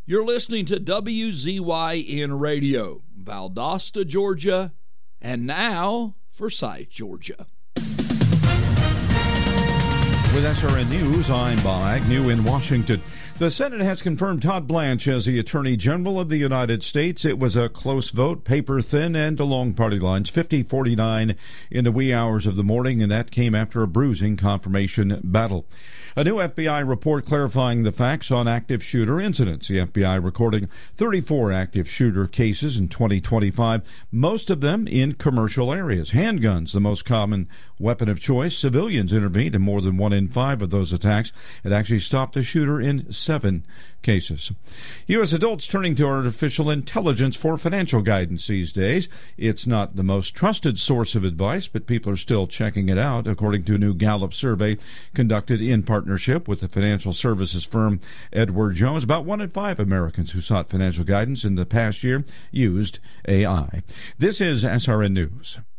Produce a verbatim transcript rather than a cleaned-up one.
You're listening to W Z Y N Radio, Valdosta, Georgia, and now Forsyth, Georgia. With S R N News, I'm Bob Agnew in Washington. The Senate has confirmed Todd Blanche as the Attorney General of the United States. It was a close vote, paper thin and along party lines, fifty forty-nine in the wee hours of the morning, and that came after a bruising confirmation battle. A new F B I report clarifying the facts on active shooter incidents. The F B I recording thirty-four active shooter cases in twenty twenty-five, most of them in commercial areas. Handguns, the most common weapon of choice. Civilians intervened in more than one in five of those attacks. It actually stopped the shooter in seven cases. U S adults turning to artificial intelligence for financial guidance these days. It's not the most trusted source of advice, but people are still checking it out, according to a new Gallup survey conducted in partnership with the financial services firm Edward Jones. About one in five Americans who sought financial guidance in the past year used A I. This is S R N News.